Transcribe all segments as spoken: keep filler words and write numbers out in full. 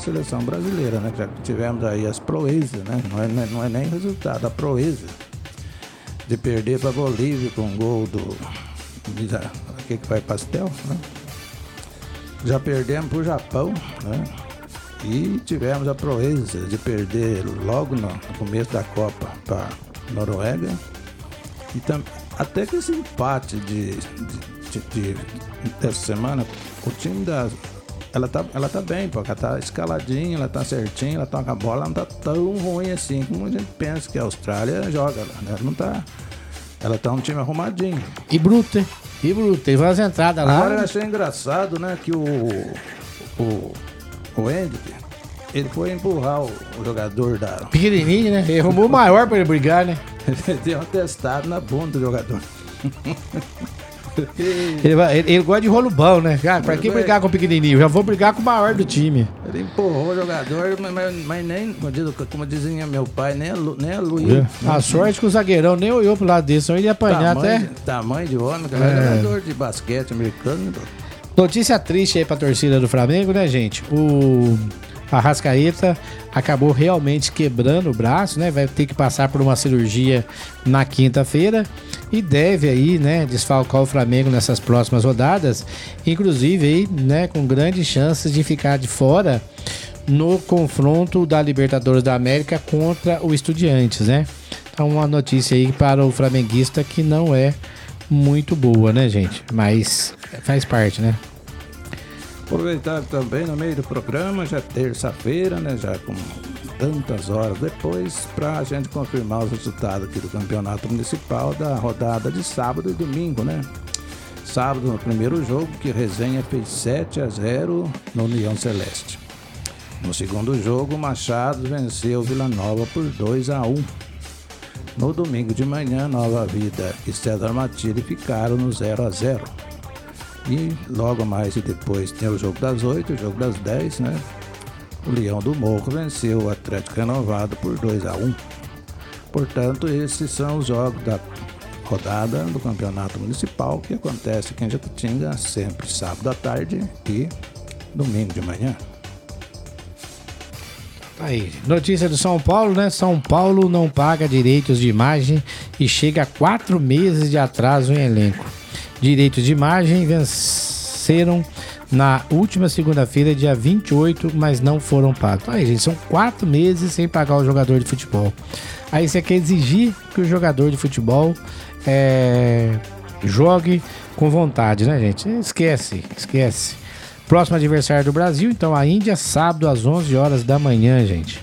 seleção brasileira, né? Já que tivemos aí as proezas, né? Não é, não é nem resultado, a proeza de perder para a Bolívia com um gol do... Aqui que vai pastel, né? Já perdemos para o Japão, né? E tivemos a proeza de perder logo no começo da Copa para Noruega. E tam, até que esse empate de, de, de, de dessa semana, o time da... Ela tá, ela tá bem, pô, ela tá escaladinha, ela tá certinha, ela toca a bola, ela não tá tão ruim assim como a gente pensa que a Austrália joga, né? Ela não tá... Ela tá um time arrumadinho. E bruto, hein? E bruto, teve umas entradas lá. Agora eu achei engraçado, né, que o... o O Andy, ele foi empurrar o, o jogador da... Pequenininho, né? Ele arrumou o maior pra ele brigar, né? Ele deu um testado na bunda do jogador. ele, vai- ele- ele gosta de rolo bom, né? Ah, pra que brigar com o pequenininho? Já vou brigar com o maior do time. Ele empurrou o jogador, mas, mas, mas nem, como, diz, como dizia meu pai, nem a, Lu- nem a Luiz. É. A sorte que o zagueirão nem olhou pro lado dele, senão ele ia apanhar Tamanho, até. de, tamanho de homem, que é. É. jogador de basquete americano. Notícia triste aí pra torcida do Flamengo, né, gente? O Arrascaeta acabou realmente quebrando o braço, né? Vai ter que passar por uma cirurgia na quinta-feira e deve aí, né, desfalcar o Flamengo nessas próximas rodadas, inclusive aí, né, com grandes chances de ficar de fora no confronto da Libertadores da América contra o Estudiantes, né? Então, uma notícia aí para o flamenguista que não é muito boa, né, gente? Mas faz parte, né? Aproveitar também no meio do programa, já é terça-feira, né? Já com tantas horas depois, pra gente confirmar os resultados aqui do Campeonato Municipal da rodada de sábado e domingo, né? Sábado, no primeiro jogo, que Resenha fez sete a zero no União Celeste. No segundo jogo, Machado venceu Vila Nova por dois a um. No domingo de manhã, Nova Vida e César Matilde ficaram no zero a zero. E logo mais e depois tem o jogo das oito, o jogo das dez, né? O Leão do Morro venceu o Atlético Renovado por dois a um. Portanto, esses são os jogos da rodada do Campeonato Municipal que acontece aqui em Jacutinga sempre sábado à tarde e domingo de manhã. Aí, notícia do São Paulo, né? São Paulo não paga direitos de imagem e chega a quatro meses de atraso em elenco. Direitos de imagem venceram na última segunda-feira, dia vinte e oito, mas não foram pagos. Aí, gente, são quatro meses sem pagar o jogador de futebol. Aí você quer exigir que o jogador de futebol é, jogue com vontade, né, gente? Esquece, esquece. Próximo adversário do Brasil, então a Índia, sábado às onze horas da manhã, gente.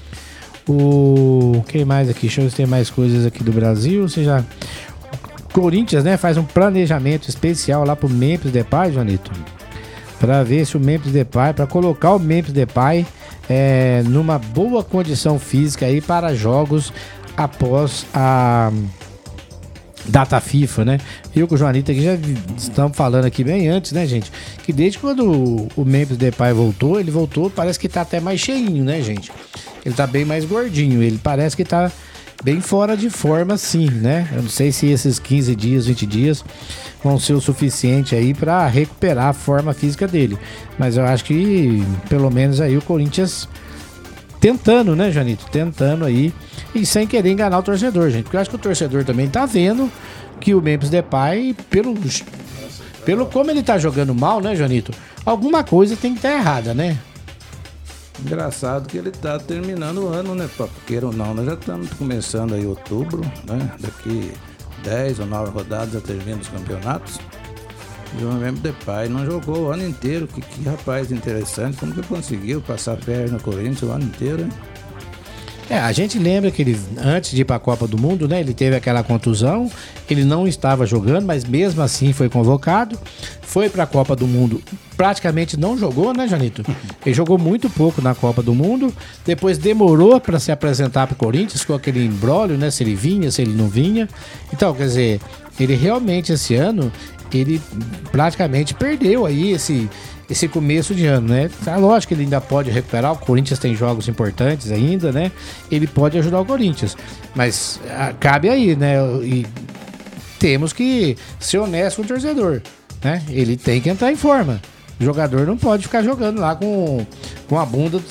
O quem mais aqui? Deixa eu ver se tem mais coisas aqui do Brasil. Você já... Corinthians, né, faz um planejamento especial lá pro Memphis Depay, Joanito, para ver se o Memphis Depay, para colocar o Memphis Depay é, numa boa condição física aí para jogos após a data FIFA, né? Eu com o Joanito aqui já estamos falando aqui bem antes, né, gente? Que desde quando o, o Memphis Depay voltou, ele voltou, parece que tá até mais cheinho, né, gente? Ele tá bem mais gordinho, ele parece que tá bem fora de forma, sim, né? Eu não sei se esses quinze dias, vinte dias vão ser o suficiente aí para recuperar a forma física dele. Mas eu acho que, pelo menos aí, o Corinthians tentando, né, Janito? Tentando aí e sem querer enganar o torcedor, gente. Porque eu acho que o torcedor também tá vendo que o Memphis Depay, pelo, pelo como ele tá jogando mal, né, Janito? Alguma coisa tem que estar errada, né? Engraçado que ele tá terminando o ano, né, papo? Queira ou não, nós já estamos começando aí outubro, né? Daqui dez ou nove rodadas já termina os campeonatos. E o Memphis Depay não jogou o ano inteiro. Que, que rapaz interessante, como que conseguiu passar férias no Corinthians o ano inteiro, hein? É, a gente lembra que ele, antes de ir para a Copa do Mundo, né, ele teve aquela contusão, ele não estava jogando, mas mesmo assim foi convocado, foi para a Copa do Mundo, praticamente não jogou, né, Janito? Ele jogou muito pouco na Copa do Mundo, depois demorou para se apresentar para o Corinthians com aquele imbróglio, né, se ele vinha, se ele não vinha. Então, quer dizer, ele realmente esse ano, ele praticamente perdeu aí esse... esse começo de ano, né? Tá, lógico que ele ainda pode recuperar, o Corinthians tem jogos importantes ainda, né? Ele pode ajudar o Corinthians, mas ah, cabe aí, né? E temos que ser honesto com o torcedor, né? Ele tem que entrar em forma. O jogador não pode ficar jogando lá com, com a bunda